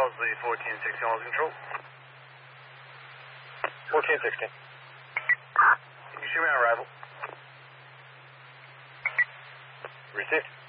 Wellesley 1416 Wellesley Control. 1416. Can you shoot me on arrival? Received.